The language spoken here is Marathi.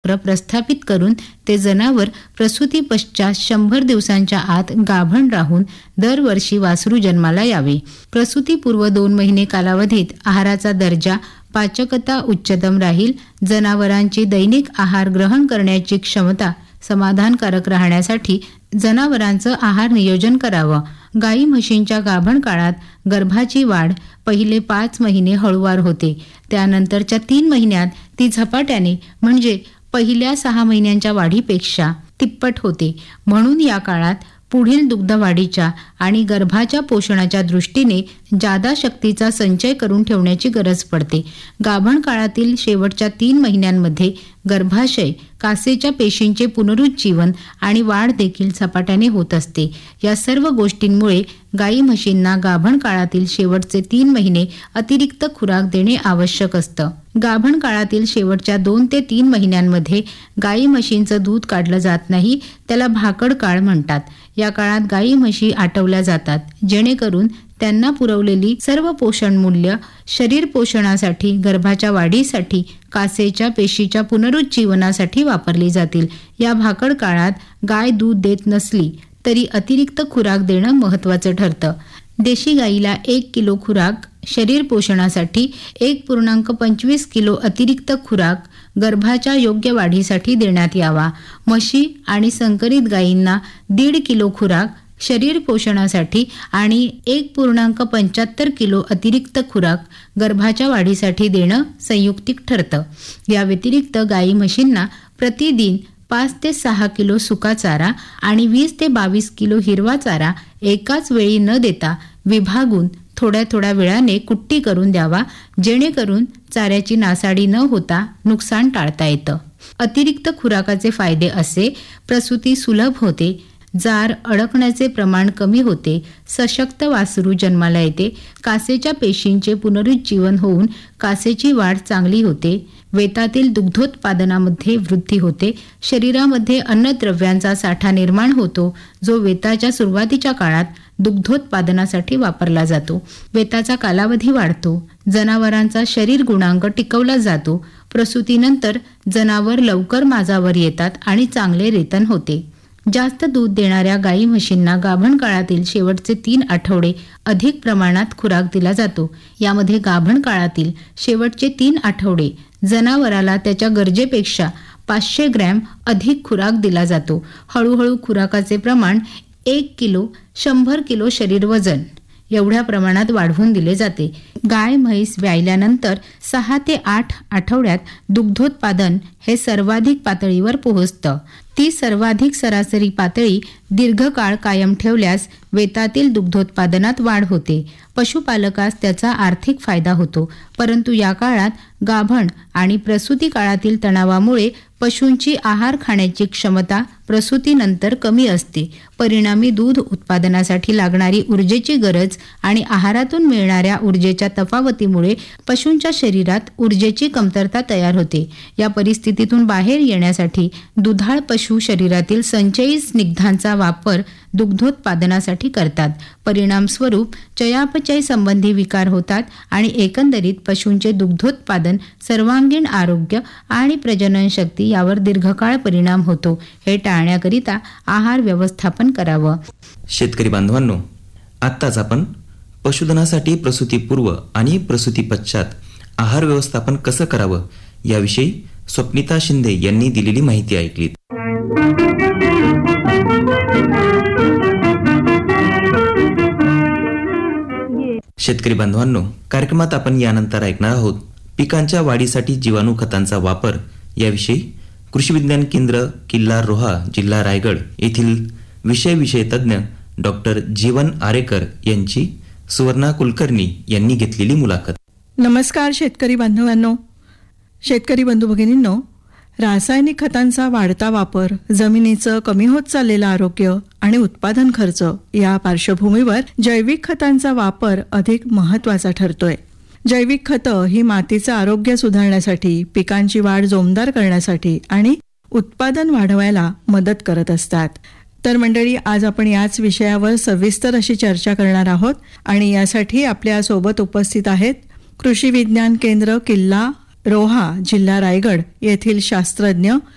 चक्र प्रस्थापित करून ते जनावर प्रसूती पश्चात 100 दिवसांच्या आत गाभण राहून दरवर्षी वासरू जन्माला यावे. प्रसूतीपूर्व 2 महिने कालावधीत आहाराचा दर्जा पाचकता उच्चतम राहील. जनावरांची दैनिक आहार ग्रहण करण्याची क्षमता समाधानकारक राहण्यासाठी जनावरांचं आहार नियोजन करावं. गाई म्हशींच्या गाभण काळात गर्भाची वाढ पहिले 5 महिने हळूवार होते. त्यानंतरच्या 3 महिन्यात ती झपाट्याने म्हणजे पहिल्या 6 महिन्यांच्या वाढीपेक्षा तिप्पट होते. म्हणून या काळात पुढील दुग्धवाढीच्या आणि गर्भाच्या पोषणाच्या दृष्टीने जादा शक्तीचा संचय करून ठेवण्याची गरज पडते. गाभण काळातील शेवटच्या 3 महिन्यांमध्ये गर्भाशय, कासेच्या पेशींचे पुनरुज्जीवन आणि वाढ देखील झपाट्याने होत असते. या सर्व गोष्टींमुळे गाई म्हशींना गाभण काळातील शेवटचे 3 महिने अतिरिक्त खुराक देणे आवश्यक असतं. गाभण काळातील शेवटच्या 2 ते 3 महिन्यांमध्ये गाई म्हशींचं दूध काढलं जात नाही. त्याला भाकड काळ म्हणतात. या काळात गाई म्हशी आटवल्या जातात, जेणेकरून त्यांना पुरवलेली सर्व पोषण मूल्य शरीर पोषणासाठी, गर्भाच्या वाढीसाठी, कासेच्या पेशीच्या पुनरुज्जीवनासाठी वापरली जातील. या भाकड काळात गाय दूध देत नसली तरी अतिरिक्त खुराक देणं महत्त्वाचं ठरतं. देशी गाईला 1 किलो खुराक, शरीर पोषणासाठी 1.25 किलो अतिरिक्त खुराक गर्भाच्या योग्य वाढीसाठी देण्यात यावा. म्हशी आणि संकरित गायींना 1.5 किलो खुराक शरीर पोषणासाठी आणि 1.75 किलो अतिरिक्त खुराक गर्भाच्या वाढीसाठी देणं संयुक्तिक ठरतं. या व्यतिरिक्त गाई म्हशींना प्रतिदिन 5 ते 6 किलो सुका चारा आणि 20 ते 22 किलो हिरवा चारा एकाच वेळी न देता विभागून थोड्या थोड्या वेळाने कुट्टी करून द्यावा, जेणेकरून चाऱ्याची नासाडी न होता नुकसान टाळता येतं. अतिरिक्त खुराकाचे फायदे असे: प्रसूती सुलभ होते, जार अडकण्याचे प्रमाण कमी होते, सशक्त वासरू जन्माला येते, कासेच्या पेशींचे पुनरुज्जीवन होऊन कासेची वाढ चांगली होते, वेतातील दुग्धोत्पादनामध्ये वृद्धी होते, शरीरामध्ये अन्नद्रव्यांचा साठा निर्माण होतो, जो वेताच्या सुरुवातीच्या काळात दुग्धोत्पादनासाठी वापरला जातो, वेताचा कालावधी वाढतो, जनावरांचा शरीर गुणांक टिकवला जातो, प्रसूतीनंतर जनावर लवकर माझावर येतात आणि चांगले रेतन होते. जास्त दूध देणाऱ्या गाई म्हशींना गाभण काळातील शेवटचे 3 आठवडे अधिक प्रमाणात खुराक दिला जातो. यामध्ये गाभण काळातील शेवटचे 3 आठवडे जनावराला त्याच्या गरजेपेक्षा 500 ग्रॅम अधिक खुराक दिला जातो. हळूहळू खुराकाचे प्रमाण 1 किलो 100 किलो शरीर वजन एवढ्या प्रमाणात वाढवून दिले जाते. गाय म्हैस व्यायल्यानंतर 6 ते 8 आठवड्यात दुग्धोत्पादन हे सर्वाधिक पातळीवर पोहोचतं. ती सर्वाधिक सरासरी पातळी दीर्घकाळ कायम ठेवल्यास वेतातील दुग्धोत्पादनात वाढ होते. पशुपालकास त्याचा आर्थिक फायदा होतो. परंतु या काळात गाभण आणि प्रसूती काळातील तणावामुळे पशूंची आहार खाण्याची क्षमता प्रसूतीनंतर कमी असते. परिणामी दूध उत्पादनासाठी लागणारी ऊर्जेची गरज आणि आहारातून मिळणाऱ्या ऊर्जेच्या तफावतीमुळे पशूंच्या शरीरात ऊर्जेची कमतरता तयार होते. या परिस्थितीतून बाहेर येण्यासाठी दुधाळ पशु शरीरातील संचयी स्निग्धांचा वापर दुग्धोत्पादनासाठी करतात. परिणामस्वरूप चयापचय संबंधी विकार होतात आणि एकंदरीत पशूंचे दुग्धोत्पादन, सर्वांगीण आरोग्य आणि प्रजनन शक्ती यावर दीर्घकाळ परिणाम होतो. हे टाळण्याकरिता आहार व्यवस्थापन करावं. शेतकरी बांधवांनो, आत्ताच आपण पशुधनासाठी प्रसूतीपूर्व आणि प्रसूती पश्चात आहार व्यवस्थापन कसं करावं याविषयी स्वप्निता शिंदे यांनी दिलेली माहिती ऐकली. शेतकरी बांधवांनो, कार्यक्रमात आपण यानंतर ऐकणार आहोत पिकांच्या वाढीसाठी जीवाणू खतांचा वापर याविषयी कृषी विज्ञान केंद्र किल्ला रोहा, जिल्हा रायगड येथील विषय तज्ञ डॉक्टर जीवन आरेकर यांची सुवर्णा कुलकर्णी यांनी घेतलेली मुलाखत. नमस्कार शेतकरी बांधवांनो, शेतकरी बंधू भगिनींनो, रासायनिक खतांचा वाढता वापर, जमिनीचं कमी होत चाललेलं आरोग्य आणि उत्पादन खर्च या पार्श्वभूमीवर जैविक खतांचा वापर अधिक महत्त्वाचा ठरतोय. जैविक खतं ही मातीचं आरोग्य सुधारण्यासाठी, पिकांची वाढ जोमदार करण्यासाठी आणि उत्पादन वाढवायला मदत करत असतात. तर मंडळी, आज आपण याच विषयावर सविस्तर अशी चर्चा करणार आहोत आणि यासाठी आपल्या सोबत उपस्थित आहेत कृषी विज्ञान केंद्र किल्ला रोहा, जिल्हा रायगड येथील शास्त्रज्ञ